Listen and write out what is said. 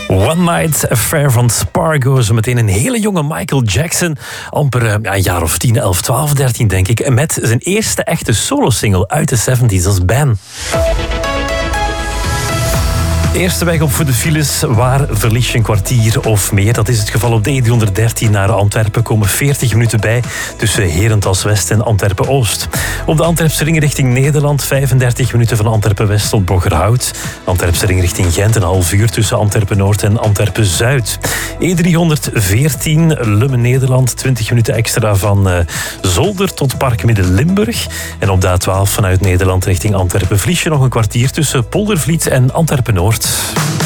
One Night Affair van Spargo. Zo meteen een hele jonge Michael Jackson. Amper een jaar of 10, 11, 12, 13 denk ik. Met zijn eerste echte solo-single uit de 70s. Dat is Bam. Eerste weg op voor de files. Waar verlies je een kwartier of meer? Dat is het geval op de E313 naar Antwerpen. Komen 40 minuten bij tussen Herentals-West en Antwerpen-Oost. Op de Antwerpse ring richting Nederland 35 minuten van Antwerpen-West tot Boggerhout. Antwerpse ring richting Gent een half uur tussen Antwerpen-Noord en Antwerpen-Zuid. E314 Lummen-Nederland 20 minuten extra van Zolder tot Park Midden-Limburg. En op de A12 vanuit Nederland richting Antwerpen verlies je nog een kwartier tussen Poldervliet en Antwerpen-Noord.